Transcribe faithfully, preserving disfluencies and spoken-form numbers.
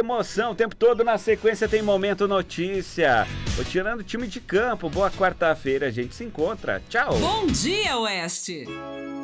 promoção o tempo todo. Na sequência tem Momento Notícia. Vou tirando o time de campo. Boa quarta-feira, a gente se encontra. Tchau. Bom dia, Oeste.